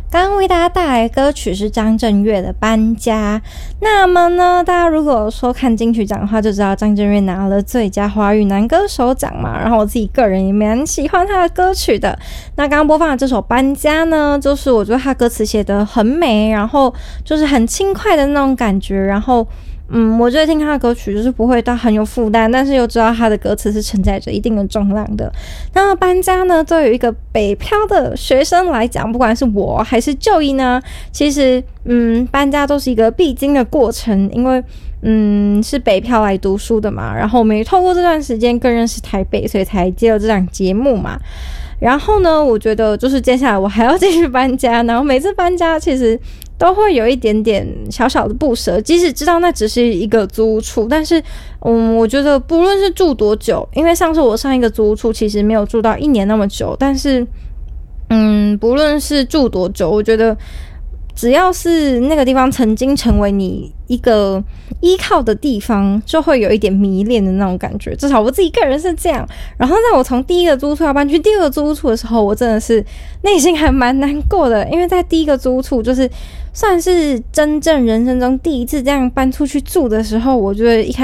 刚刚为大家带来的歌曲是张震岳的《搬家》。那么呢，大家如果说看金曲奖的话，就知道张震岳拿了最佳华语男歌手奖嘛。然后我自己个人也蛮喜欢他的歌曲的。那刚刚播放的这首《搬家》呢，就是我觉得他歌词写得很美，然后就是很轻快的那种感觉。然后我觉得听他的歌曲就是不会到很有负担，但是又知道他的歌词是承载着一定的重量的。那搬家呢，对于一个北漂的学生来讲，不管是我还是就医呢，其实搬家都是一个必经的过程，因为是北漂来读书的嘛，然后我们也透过这段时间更认识台北，所以才接了这档节目嘛。然后呢，我觉得就是接下来我还要继续搬家，然后每次搬家其实都会有一点点小小的不舍，即使知道那只是一个租屋处，但是我觉得不论是住多久，因为上次我上一个租屋处其实没有住到1年那么久，但是不论是住多久，我觉得只要是那个地方曾经成为你一个依靠的地方，就会有一点迷恋的那种感觉，至少我自己个人是这样。然后在我从第一个租屋处要搬去第二个租屋处的时候，我真的是内心还蛮难过的，因为在第一个租屋处就是算是真正人生中第一次这样搬出去住的时候，我觉得一开始